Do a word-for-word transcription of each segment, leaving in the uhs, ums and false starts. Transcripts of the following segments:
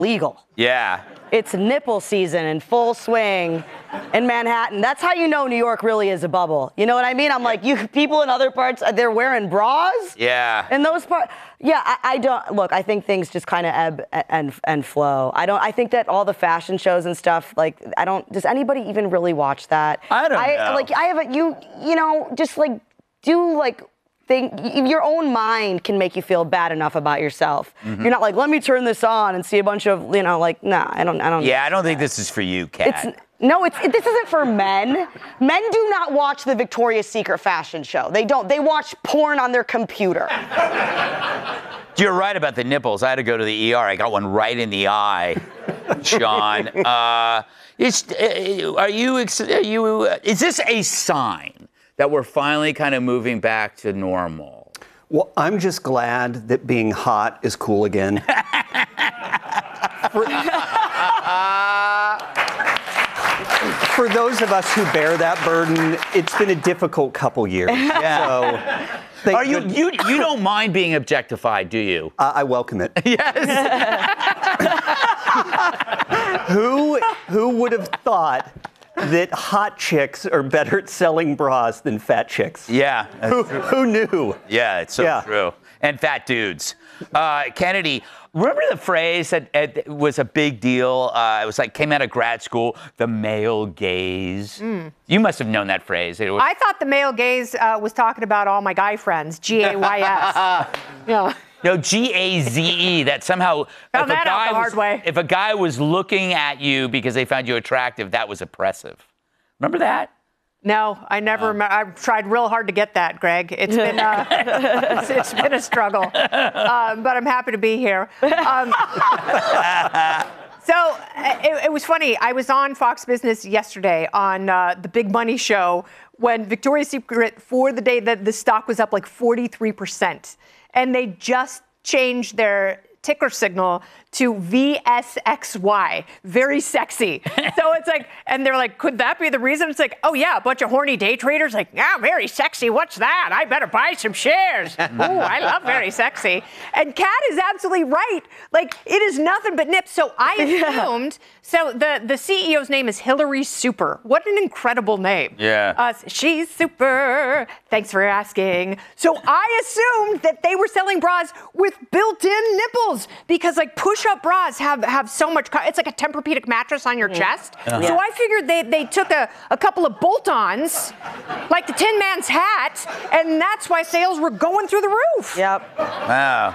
legal. Yeah. It's nipple season in full swing in Manhattan. That's how you know New York really is a bubble. You know what I mean? I'm like, you people in other parts, they're wearing bras. Yeah. In those parts, yeah. I, I don't look. I think things just kind of ebb and and flow. I don't. I think that all the fashion shows and stuff, like, I don't. Does anybody even really watch that? I don't I, know. Like, I have a you. You know, just like do like. Think, your own mind can make you feel bad enough about yourself. Mm-hmm. You're not like, let me turn this on and see a bunch of, you know, like, nah, I don't, I don't. Yeah, I don't think this is for you, Kat. It's, no, it's, it, this isn't for men. Men do not watch the Victoria's Secret fashion show. They don't. They watch porn on their computer. You're right about the nipples. I had to go to the E R. I got one right in the eye, Sean. Uh, is, are you, are you, is this a sign that we're finally kind of moving back to normal? Well, I'm just glad that being hot is cool again. for, for those of us who bear that burden, it's been a difficult couple years. Yeah. So, Are you, you you don't mind being objectified, do you? Uh, I welcome it. Yes. who who would have thought that hot chicks are better at selling bras than fat chicks? Yeah. Who, who knew? Yeah, it's so yeah. true. And fat dudes. Uh, Kennedy, remember the phrase that uh, was a big deal? Uh, it was like, came out of grad school, the male gaze. Mm. You must have known that phrase. It was- I thought the male gaze uh, was talking about all my guy friends, G A Y S. Yeah. No, G A Z E, that somehow Found if, that a out guy the hard was, way. if a guy was looking at you because they found you attractive, that was oppressive. Remember that? No, I never. Oh. Rem- I've tried real hard to get that, Greg. It's been uh, it's, it's been a struggle, um, but I'm happy to be here. Um, so it, it was funny. I was on Fox Business yesterday on uh, the Big Money Show when Victoria's Secret, for the day that the stock was up like forty-three percent, and they just changed their ticker signal to V S X Y, very sexy. So it's like, and they're like, could that be the reason? It's like, oh yeah, a bunch of horny day traders like, yeah, very sexy, what's that? I better buy some shares. Ooh, I love very sexy. And Kat is absolutely right. Like, it is nothing but nips. So I assumed, yeah. so the, the C E O's name is Hillary Super. What an incredible name. Yeah. Uh, she's super. Thanks for asking. So I assumed that they were selling bras with built-in nipples because like push-up bras have, have so much, co- it's like a Tempur-Pedic mattress on your mm. chest. Uh-huh. So I figured they, they took a, a couple of bolt-ons, like the Tin Man's hat, and that's why sales were going through the roof. Yep. Wow.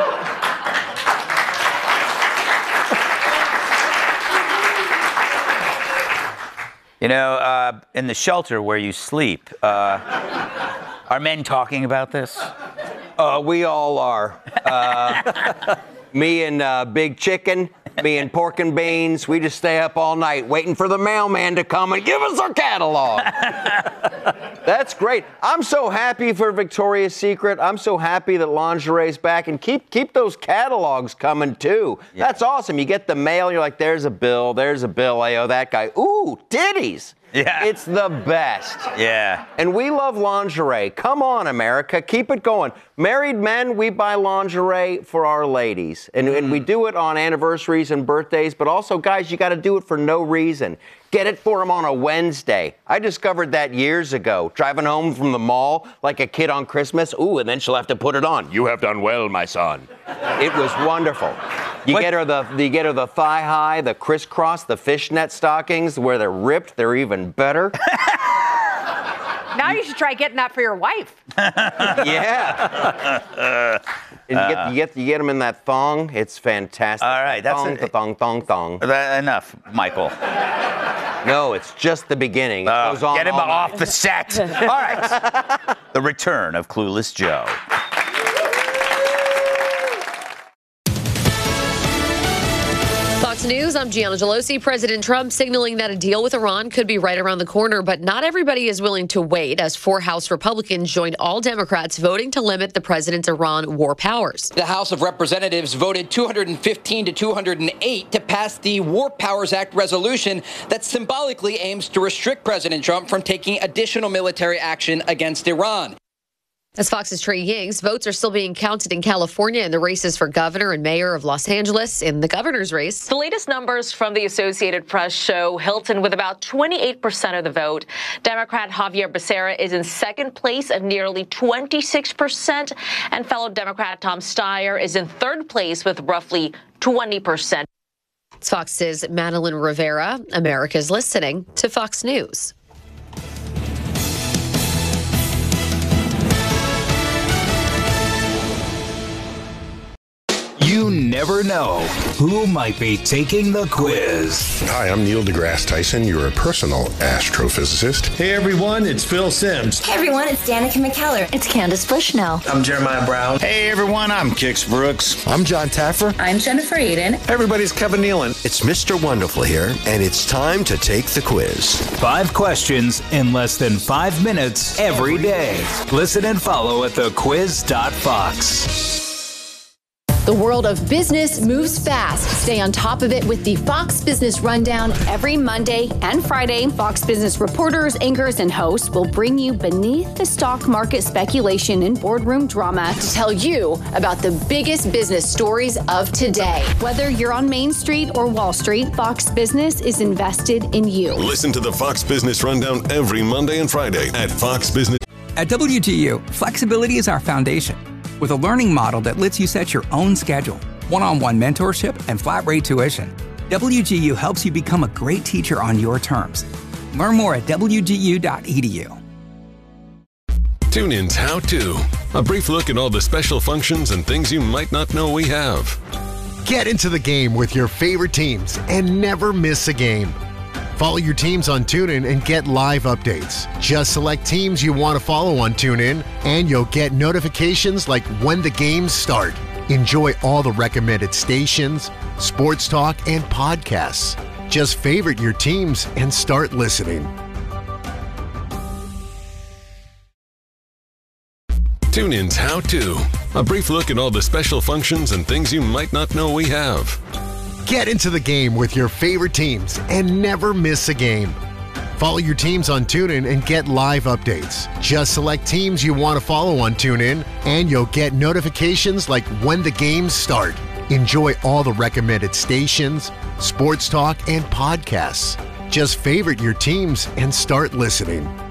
You know, uh, in the shelter where you sleep, uh, are men talking about this? Uh, we all are. Uh, me and uh, Big Chicken, me and Pork and Beans, we just stay up all night waiting for the mailman to come and give us our catalog. That's great. I'm so happy for Victoria's Secret. I'm so happy that lingerie's back, and keep keep those catalogs coming too. Yeah. That's awesome. You get the mail, you're like, there's a bill, there's a bill, I owe that guy. Ooh, titties. Yeah. It's the best. Yeah. And we love lingerie. Come on, America. Keep it going. Married men, we buy lingerie for our ladies. And, mm. and we do it on anniversaries and birthdays. But also, guys, you got to do it for no reason. Get it for them on a Wednesday. I discovered that years ago. Driving home from the mall like a kid on Christmas. Ooh, and then she'll have to put it on. You have done well, my son. It was wonderful. You what? get her the you get her the thigh high, the crisscross, the fishnet stockings where they're ripped. They're even better. Now you should try getting that for your wife. Yeah. And you, get, you, get, you get them in that thong. It's fantastic. All right. That's thong, a, thong, thong, thong. That, enough, Michael. No, it's just the beginning. It uh, goes on get him all off night. the set. All right. The return of Clueless Joe. Fox News, I'm Gianna Gelosi. President Trump signaling that a deal with Iran could be right around the corner, but not everybody is willing to wait as four House Republicans joined all Democrats voting to limit the president's Iran war powers. The House of Representatives voted two hundred fifteen to two hundred eight to pass the War Powers Act resolution that symbolically aims to restrict President Trump from taking additional military action against Iran. As Fox's Trey Yings, votes are still being counted in California in the races for governor and mayor of Los Angeles. In the governor's race, the latest numbers from the Associated Press show Hilton with about twenty-eight percent of the vote. Democrat Javier Becerra is in second place at nearly twenty-six percent, and fellow Democrat Tom Steyer is in third place with roughly twenty percent. It's Fox's Madeline Rivera. America's listening to Fox News. You never know who might be taking the quiz. Hi, I'm Neil deGrasse Tyson, your personal astrophysicist. Hey everyone, it's Phil Simms. Hey everyone, it's Danica McKellar. It's Candace Bushnell. I'm Jeremiah Brown. Hey everyone, I'm Kix Brooks. I'm John Taffer. I'm Jennifer Aiden. Everybody's Kevin Nealon. It's Mister Wonderful here, and it's time to take the quiz. Five questions in less than five minutes every day. Listen and follow at the quiz dot fox. The world of business moves fast. Stay on top of it with the Fox Business Rundown. Every Monday and Friday, Fox Business reporters, anchors, and hosts will bring you beneath the stock market speculation and boardroom drama to tell you about the biggest business stories of today. Whether you're on Main Street or Wall Street, Fox Business is invested in you. Listen to the Fox Business Rundown every Monday and Friday at Fox Business. At W G U, flexibility is our foundation. With a learning model that lets you set your own schedule, one-on-one mentorship, and flat-rate tuition, W G U helps you become a great teacher on your terms. Learn more at W G U dot E D U. TuneIn's How To. A brief look at all the special functions and things you might not know we have. Get into the game with your favorite teams and never miss a game. Follow your teams on TuneIn and get live updates. Just select teams you want to follow on TuneIn, and you'll get notifications like when the games start. Enjoy all the recommended stations, sports talk, and podcasts. Just favorite your teams and start listening. TuneIn's How To. A brief look at all the special functions and things you might not know we have. Get into the game with your favorite teams and never miss a game. Follow your teams on TuneIn and get live updates. Just select teams you want to follow on TuneIn, and you'll get notifications like when the games start. Enjoy all the recommended stations, sports talk, and podcasts. Just favorite your teams and start listening.